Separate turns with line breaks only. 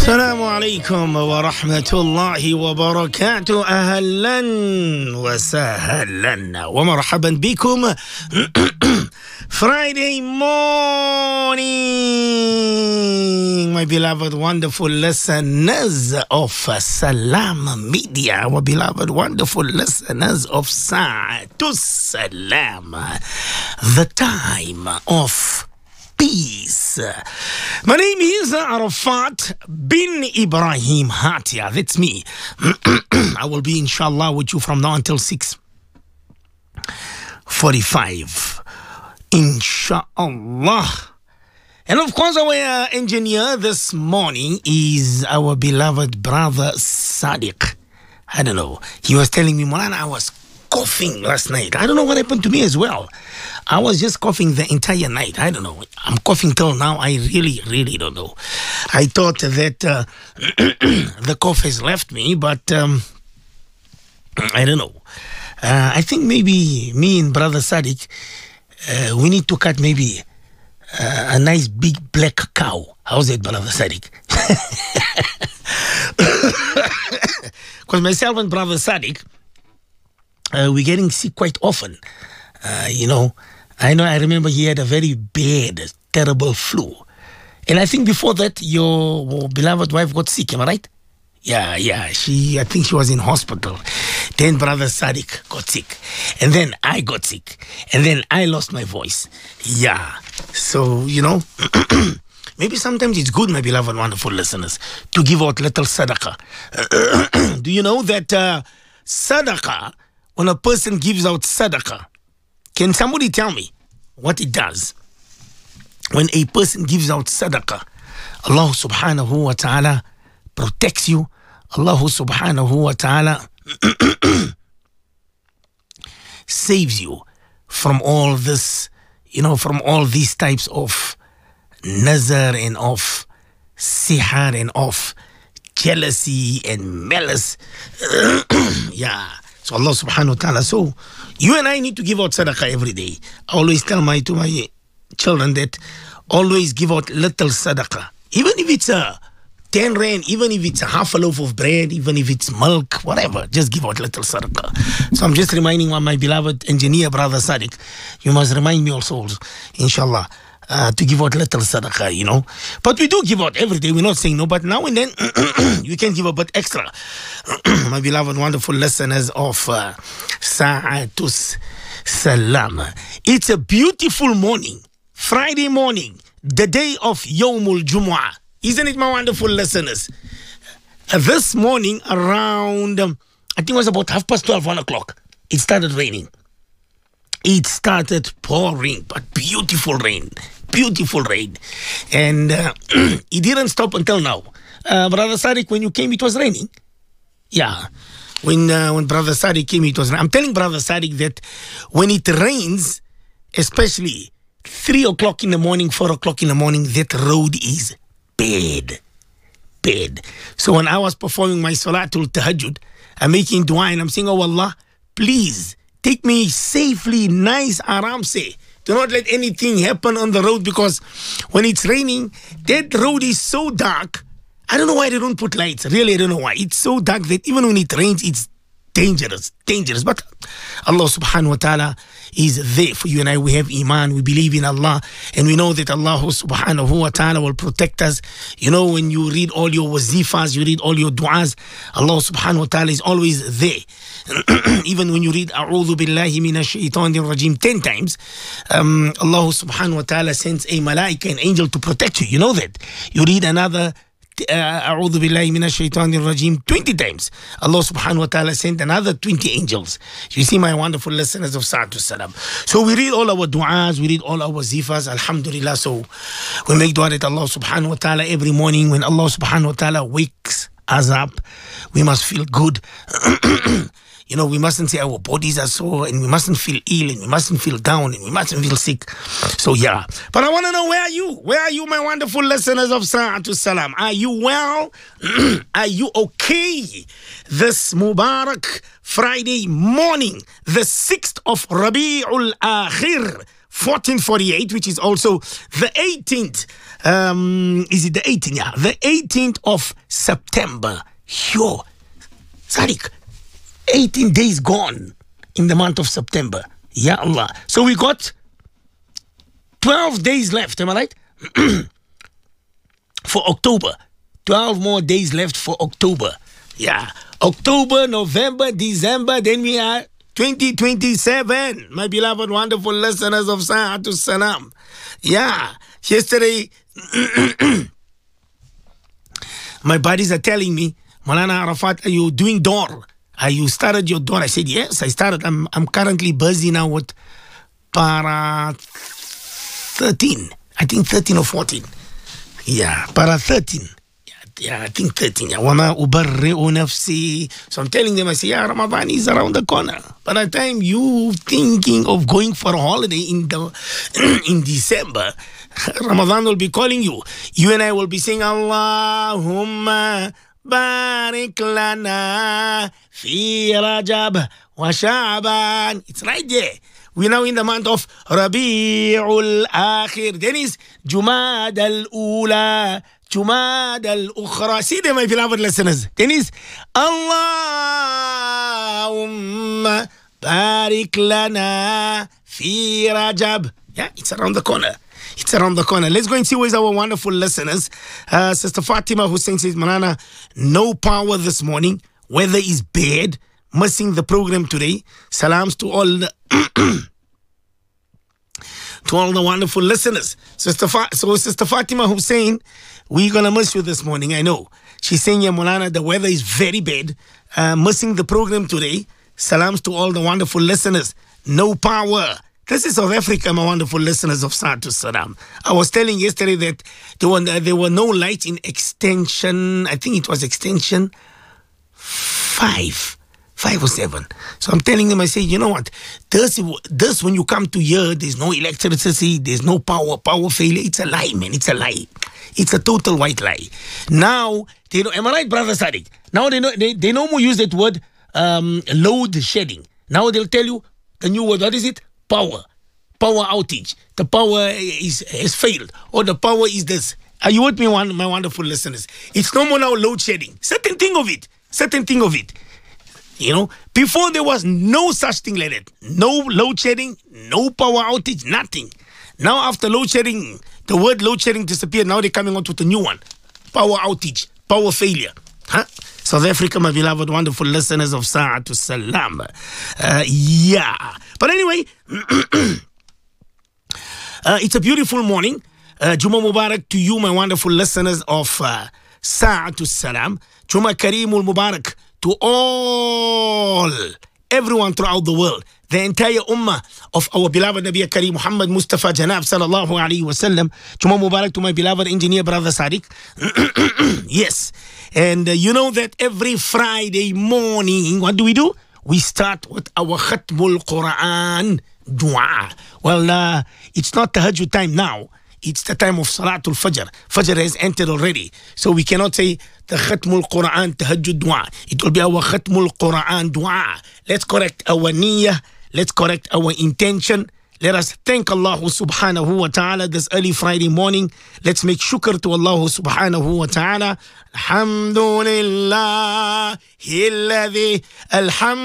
السلام عليكم ورحمة الله وبركاته. أهلا وسهلا ومرحبا بكم. Friday morning, my beloved wonderful listeners of Salam Media, our beloved wonderful listeners of Sa'atus Salam, the time of peace. My name is Arafat bin Ibrahim Hatia. That's me. I will be inshallah with you from now until 6:45. Inshallah. And of course, our engineer this morning is our beloved brother Sadiq. I don't know. He was telling me, Mulana, I was coughing last night. I don't know what happened to me as well. I was just coughing the entire night. I don't know. I'm coughing till now. I really don't know. I thought that the cough has left me, but I don't know. I think maybe me and brother Sadiq, we need to cut maybe a nice big black cow. How's that, brother Sadiq? Because myself and brother Sadiq, we're getting sick quite often. I remember he had a very bad, terrible flu. And I think before that, your beloved wife got sick, am I right? Yeah. I think she was in hospital. Then brother Sadiq got sick. And then I got sick. And then I lost my voice. Yeah. So, maybe sometimes it's good, my beloved wonderful listeners, to give out little sadaqah. Do you know that sadaqah, when a person gives out sadaqah, can somebody tell me what it does? When a person gives out sadaqah, Allah subhanahu wa ta'ala protects you. Allah subhanahu wa ta'ala saves you from all this, from all these types of nazar and of sihar and of jealousy and malice. Yeah. So Allah subhanahu wa ta'ala. So you and I need to give out sadaqah every day. I always tell my children that always give out little sadaqah. Even if it's a 10 rand, even if it's a half a loaf of bread, even if it's milk, whatever, just give out little sadaqah. So I'm just reminding my beloved engineer, brother Sadiq, you must remind me also, inshallah, to give out little sadaqah, But we do give out every day. We're not saying no, but now and then you can give a bit extra. My beloved, wonderful listeners of Sa'atus Salam. It's a beautiful morning, Friday morning, the day of Yawmul Jumu'ah. Isn't it, my wonderful listeners? This morning around, I think it was about 12:30, 1 o'clock, it started raining. It started pouring, but beautiful rain. And it didn't stop until now. Brother Sadiq, when you came, it was raining. Yeah. When Brother Sadiq came, it was raining. I'm telling Brother Sadiq that when it rains, especially 3 o'clock in the morning, 4 o'clock in the morning, that road is bad. So when I was performing my Salatul Tahajjud, I'm making dua and I'm saying, oh Allah, please, take me safely, nice, aram se. Do not let anything happen on the road, because when it's raining, that road is so dark. I don't know why they don't put lights. Really, I don't know why. It's so dark that even when it rains, it's dangerous. But Allah subhanahu wa ta'ala is there for you and I. We have iman, we believe in Allah, and we know that Allah subhanahu wa ta'ala will protect us. When you read all your wazifas, you read all your du'as, Allah subhanahu wa ta'ala is always there. Even when you read A'udhu billahi minash shaitanir rajim 10 times, Allah subhanahu wa ta'ala sends a malaika, an angel, to protect you. You know that. You read another A'udhu billahi minash shaitanir rajim 20 times. Allah subhanahu wa ta'ala sent another 20 angels. You see, my wonderful listeners of Sa'atus Salam. So we read all our du'as, we read all our zifas, alhamdulillah. So we make dua that Allah subhanahu wa ta'ala every morning, when Allah subhanahu wa ta'ala wakes us up, we must feel good. We mustn't say our bodies are sore, and we mustn't feel ill, and we mustn't feel down, and we mustn't feel sick. So yeah. But I want to know, where are you? Where are you, my wonderful listeners of Sa'atus Salam? Are you well? Are you okay? This Mubarak Friday morning, the 6th of Rabi'ul Akhir, 1448, which is also the 18th Is it the 18th? Yeah, the 18th of September. Yo, Sadiq, 18 days gone in the month of September. Ya Allah. So we got 12 days left, am I right? For October. 12 more days left for October. Yeah. October, November, December, then we are 2027. My beloved, wonderful listeners of Sa'atu Salam. Yeah. Yesterday, my buddies are telling me, Malana Arafat, are you doing door? Are you started your door? I said, yes, I started. I'm currently busy now with para 13. I think 13 or 14. Yeah, para 13. Yeah, I think 13. وَمَا أُبَرِّئُ نَفْسِي. So I'm telling them, I say, yeah, Ramadan is around the corner. By the time you thinking of going for a holiday in December, Ramadan will be calling you. You and I will be saying, Allahumma barik lana fi Rajab wa Sha'ban. It's right there. We're now in the month of Rabi'ul Akhir. Then is Jumad al-Ula, Jumad al-Ukhra. See them, my beloved listeners. Then is Allahumma barik lana fi Rajab. Yeah, it's around the corner. It's around the corner. Let's go and see where's our wonderful listeners. Sister Fatima Hussein says, Manana, no power this morning. Weather is bad. Missing the program today. Salams to all the to all the wonderful listeners. Sister Fatima Hussein, we're gonna miss you this morning. I know. She's saying, yeah, Mulana, the weather is very bad. Missing the program today. Salams to all the wonderful listeners. No power. This is South Africa, my wonderful listeners of Sa'atu Salam. I was telling yesterday that there were no lights in extension. I think it was extension 5 or 7. So I'm telling them, I say, you know what? This when you come to here, there's no electricity, there's no power failure. It's a lie, man. It's a lie. It's a total white lie. Now, am I right, Brother Sadiq? Now they no more use that word load shedding. Now they'll tell you the new word. What is it? Power outage. The power has failed, or the power is this. Are you with me, my wonderful listeners? It's no more now load shedding. Certain thing of it. You know, before there was no such thing like that. No load shedding, no power outage, nothing. Now after load shedding, the word load shedding disappeared. Now they're coming out with a new one. Power outage, power failure. Huh? South Africa, my beloved, wonderful listeners of Sa'atu Salam. Yeah. But anyway, it's a beautiful morning. Juma Mubarak to you, my wonderful listeners of Sa'atu Salam. Juma Kareemul Mubarak to everyone throughout the world, the entire ummah of our beloved Nabi Kareem Muhammad Mustafa Janab sallallahu alayhi wa sallam. Juma Mubarak to my beloved engineer, Brother Sadiq. Yes. And you know that every Friday morning, what do? We start with our Khatmul Quran dua. Well, it's not Tahajjud time now. It's the time of Salatul Fajr. Fajr has entered already. So we cannot say the Khatmul Quran Tahajjud dua. It will be our Khatmul Quran dua. Let's correct our niyyah. Let's correct our intention. Let us thank Allah subhanahu wa ta'ala this early Friday morning. Let's make shukr to Allah subhanahu wa ta'ala. Alhamdulillah.